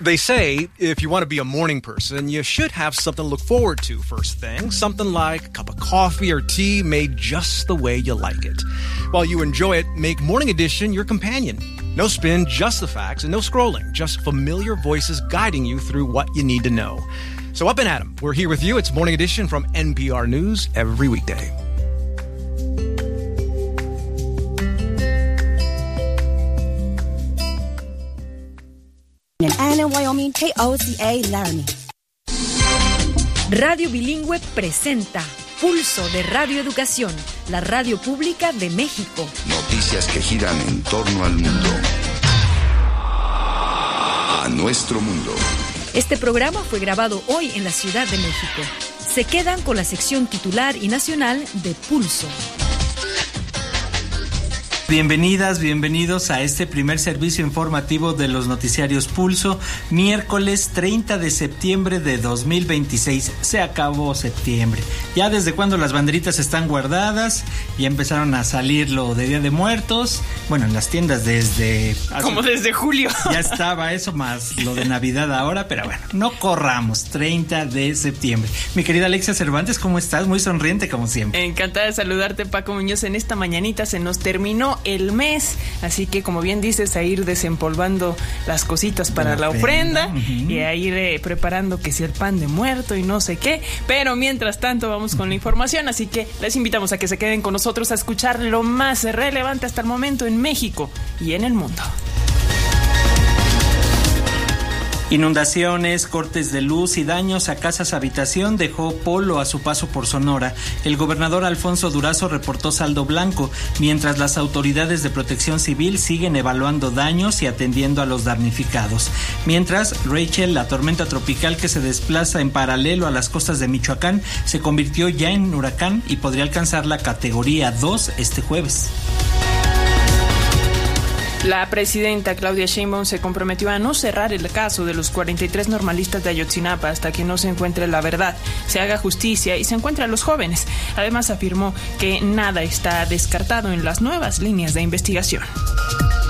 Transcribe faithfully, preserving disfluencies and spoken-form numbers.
They say if you want to be a morning person, you should have something to look forward to first thing. Something like a cup of coffee or tea made just the way you like it. While you enjoy it, make Morning Edition your companion. No spin, just the facts, and no scrolling. Just familiar voices guiding you through what you need to know. So up and at 'em. We're here with you. It's Morning Edition from N P R News every weekday. In Ann and Wyoming, K O C A Laramie. Radio Bilingüe presenta Pulso de Radio Educación, la radio pública de México. Noticias que giran en torno al mundo. A nuestro mundo. Este programa fue grabado hoy en la Ciudad de México. Se quedan con la sección titular y nacional de Pulso. Bienvenidas, bienvenidos a este primer servicio informativo de los noticiarios Pulso, miércoles treinta de septiembre de dos mil veintiséis. Se acabó septiembre. Ya desde cuando las banderitas están guardadas, ya empezaron a salir lo de Día de Muertos. Bueno, en las tiendas desde... Como desde julio. Ya estaba eso, más lo de Navidad ahora, pero bueno, no corramos, treinta de septiembre. Mi querida Alexia Cervantes, ¿cómo estás? Muy sonriente como siempre. Encantada de saludarte, Paco Muñoz. En esta mañanita se nos terminó el mes, así que como bien dices, a ir desempolvando las cositas para la, la ofrenda, uh-huh. y a ir eh, preparando que si el pan de muerto y no sé qué, pero mientras tanto vamos con la información, así que les invitamos a que se queden con nosotros a escuchar lo más relevante hasta el momento en México y en el mundo. Inundaciones, cortes de luz y daños a casas habitación dejó Polo a su paso por Sonora. El gobernador Alfonso Durazo reportó saldo blanco, mientras las autoridades de protección civil siguen evaluando daños y atendiendo a los damnificados. Mientras, Rachel, la tormenta tropical que se desplaza en paralelo a las costas de Michoacán, se convirtió ya en huracán y podría alcanzar la categoría dos este jueves. La presidenta Claudia Sheinbaum se comprometió a no cerrar el caso de los cuarenta y tres normalistas de Ayotzinapa hasta que no se encuentre la verdad, se haga justicia y se encuentre a los jóvenes. Además, afirmó que nada está descartado en las nuevas líneas de investigación.